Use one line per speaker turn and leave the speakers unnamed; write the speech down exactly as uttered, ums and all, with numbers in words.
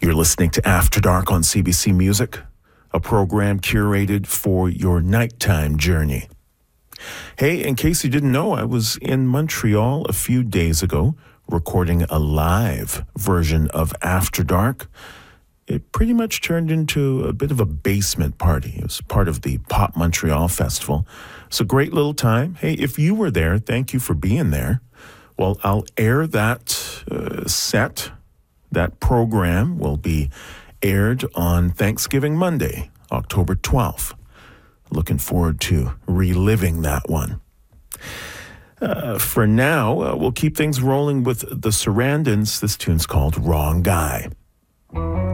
You're listening to After Dark on C B C Music, a program curated for your nighttime journey. Hey, in case you didn't know, I was in Montreal a few days ago recording a live version of After Dark. It pretty much turned into a bit of a basement party. It was part of the Pop Montreal Festival. It's a great little time. Hey, if you were there, thank you for being there. Well, I'll air that uh, set. That program will be aired on Thanksgiving Monday, October twelfth. Looking forward to reliving that one. Uh, for now, uh, we'll keep things rolling with the Sarandons. This tune's called Wrong Guy.